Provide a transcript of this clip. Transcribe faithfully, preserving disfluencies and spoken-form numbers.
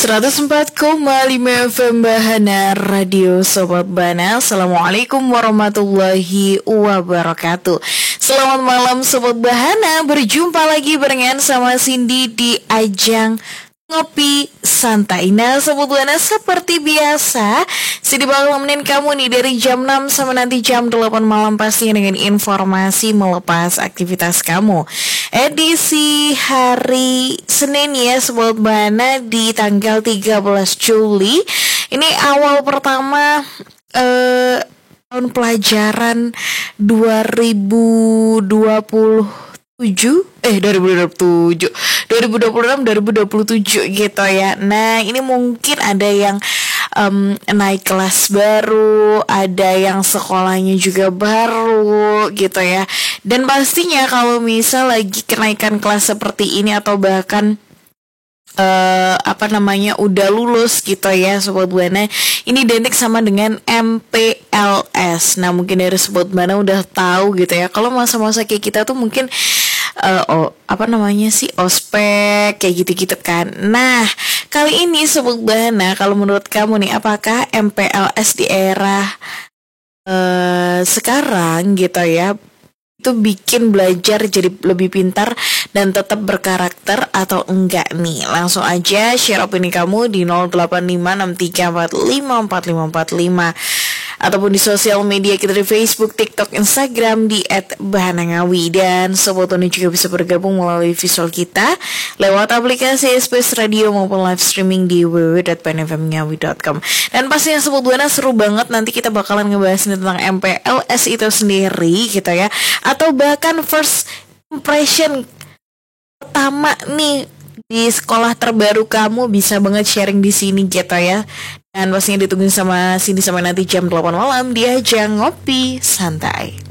seratus empat koma lima F M Bahana Radio Sobat Bana. Assalamualaikum warahmatullahi wabarakatuh. Selamat malam Sobat Bahana. Berjumpa lagi barengan sama Cindy di ajang Ngopi Santai. Nah Sobat Bana, seperti biasa Cindy bakal nemenin kamu nih dari jam enam sampai nanti jam delapan malam, pastinya dengan informasi melepas aktivitas kamu. Edisi hari Senin ya Sobat Bana, di tanggal tiga belas Juli. Ini awal pertama eh, tahun pelajaran dua ribu dua puluh tujuh eh dua ribu dua puluh tujuh dua ribu dua puluh enam dua ribu dua puluh tujuh gitu ya. Nah ini mungkin ada yang um, naik kelas baru, ada yang sekolahnya juga baru gitu ya. Dan pastinya kalau misal lagi kenaikan kelas seperti ini atau bahkan Uh, apa namanya udah lulus gitu ya Sobat Bana, ini identik sama dengan M P L S. Nah mungkin dari Sobat Bana udah tahu gitu ya, kalau masa-masa kayak kita tuh mungkin uh, oh, apa namanya sih ospek kayak gitu-gitu kan. Nah kali ini Sobat Bana, kalau menurut kamu nih, apakah M P L S di era uh, sekarang gitu ya itu bikin belajar jadi lebih pintar dan tetap berkarakter atau enggak nih? Langsung aja share opini kamu di nol delapan lima enam tiga empat lima empat lima empat lima ataupun di sosial media kita di Facebook, TikTok, Instagram di et bahanangawi. Dan Sobat Tony juga bisa bergabung melalui visual kita lewat aplikasi S B S Radio maupun live streaming di w w w dot p n f m ngawi dot com. Dan pastinya Sobat Buana seru banget, nanti kita bakalan ngebahas tentang M P L S itu sendiri gitu ya, atau bahkan first impression pertama nih di sekolah terbaru kamu, bisa banget sharing di sini gitu ya. Dan pastinya ditunggu sama sini sampai nanti jam delapan malam di ajang Ngopi Santai.